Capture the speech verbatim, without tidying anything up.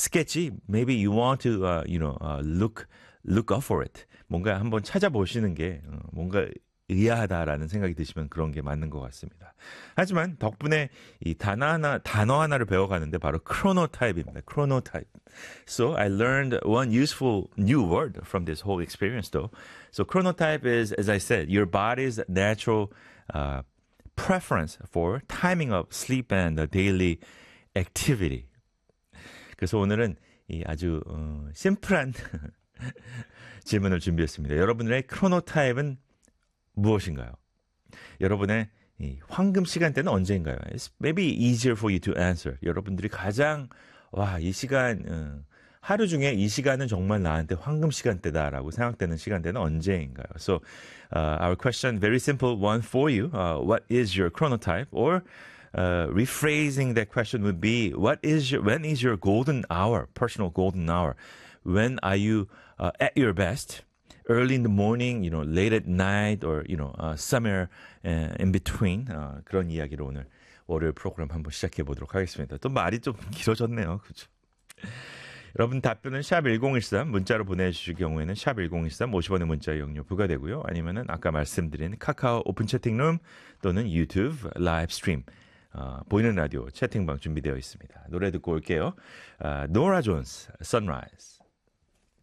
sketchy, maybe you want to, uh, you know, uh, look, look up for it. 뭔가 한번 찾아보시는 게 어, 뭔가 의아하다라는 생각이 드시면 그런 게 맞는 것 같습니다. 하지만 덕분에 이 단어 하나, 단어 하나를 배워가는데 바로 chronotype입니다. chronotype. So I learned one useful new word from this whole experience though. So chronotype is, as I said, your body's natural uh, preference for timing of sleep and the daily activity. 그래서 오늘은 이 아주 어, 심플한 질문을 준비했습니다. 여러분의 chronotype은 무엇인가요? 여러분의 이 황금 시간대는 언제인가요? It's maybe easier for you to answer. 여러분들이 가장 와, 이 시간 어, 하루 중에 이 시간은 정말 나한테 황금 시간대다라고 생각되는 시간대는 언제인가요? So uh, our question, very simple one for you. Uh, what is your chronotype? Or uh, rephrasing that question would be, what is your, when is your golden hour, personal golden hour? When are you uh, at your best? Early in the morning, you know, late at night, or you know, uh, somewhere uh, in between. 어, 그런 이야기로 오늘 월요일 프로그램 한번 시작해 보도록 하겠습니다. 또 말이 좀 길어졌네요, 그렇죠? 여러분 답변은 샵 일공일삼 문자로 보내주실 경우에는 샵 일공일삼 오십 원의 문자 이용료 부과되고요. 아니면은 아까 말씀드린 카카오 오픈 채팅룸 또는 유튜브 라이브 스트림 어, 보이는 라디오 채팅방 준비되어 있습니다. 노래 듣고 올게요. 어, 노라 존스, Sunrise.